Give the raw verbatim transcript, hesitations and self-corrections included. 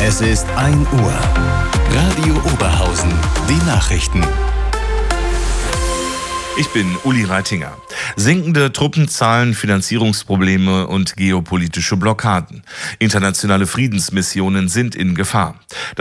Es ist ein Uhr. Radio Oberhausen. Die Nachrichten. Ich bin Uli Reitinger. Sinkende Truppenzahlen, Finanzierungsprobleme und geopolitische Blockaden. Internationale Friedensmissionen sind in Gefahr.